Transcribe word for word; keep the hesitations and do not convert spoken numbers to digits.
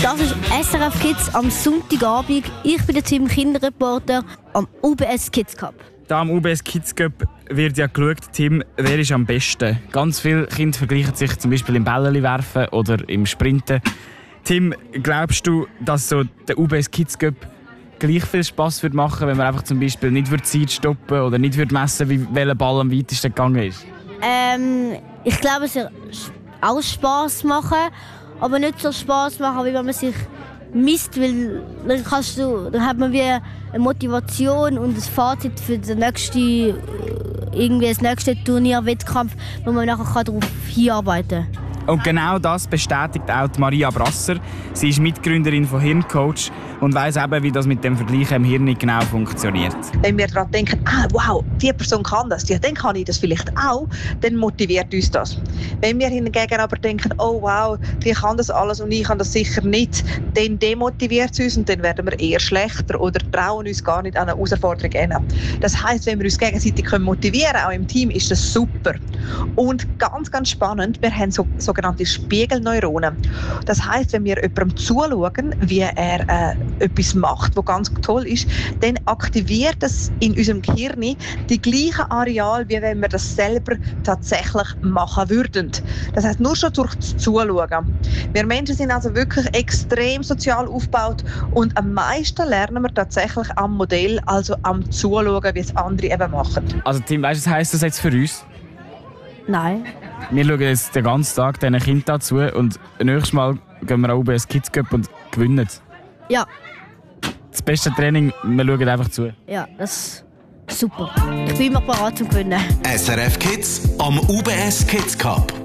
Das ist S R F Kids am Sonntagabend. Ich bin der Tim, Kinderreporter am U B S Kids Cup. Da am U B S Kids Cup wird ja geschaut, Tim, wer ist am besten. Ganz viele Kinder vergleichen sich zum Beispiel im Bälleli-Werfen oder im Sprinten. Tim, glaubst du, dass so der U B S Kids Cup gleich viel Spass würde machen, wenn man einfach zum Beispiel nicht die Zeit stoppen oder nicht messen würde, welcher Ball am weitesten gegangen ist? Ähm, ich glaube, es wird auch Spass machen, aber nicht so Spass machen, wie wenn man sich misst, weil dann, kannst du, dann hat man wie eine Motivation und das Fazit für den nächsten, irgendwie das nächste Turnier-Wettkampf, wo man nachher darauf hinarbeiten kann. Und genau das bestätigt auch Maria Brasser. Sie ist Mitgründerin von Hirncoach und weiss eben, wie das mit dem Vergleichen im Hirn genau funktioniert. Wenn wir daran denken, ah, wow, die Person kann das, ja, dann kann ich das vielleicht auch, dann motiviert uns das. Wenn wir hingegen aber denken, oh wow, die kann das alles und ich kann das sicher nicht, dann demotiviert es uns und dann werden wir eher schlechter oder trauen uns gar nicht an eine Herausforderung hin. Das heisst, wenn wir uns gegenseitig motivieren können, auch im Team, ist das super. Und ganz, ganz spannend, wir haben so, sogenannte Spiegelneuronen. Das heisst, wenn wir jemandem zuschauen, wie er äh, etwas macht, was ganz toll ist, dann aktiviert es in unserem Gehirn die gleichen Areale, wie wenn wir das selber tatsächlich machen würden. Das heisst, nur schon durch das Zuschauen. Wir Menschen sind also wirklich extrem sozial aufgebaut und am meisten lernen wir tatsächlich am Modell, also am Zuschauen, wie es andere eben machen. Also Tim, weißt du, was heisst das jetzt für uns? Nein. Wir schauen jetzt den ganzen Tag diesen Kindern zu und nächstes Mal gehen wir auch U B S Kids Cup und gewinnen. Ja. Das beste Training, wir schauen einfach zu. Ja, das ist super. Ich bin immer bereit zum Gewinnen. S R F Kids am U B S Kids Cup.